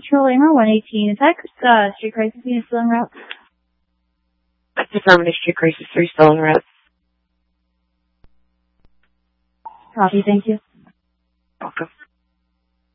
Patrol Lima 118. Is that Street Crisis unit still en route? That's affirmative. Street Crisis 3 still en route. Copy, thank you.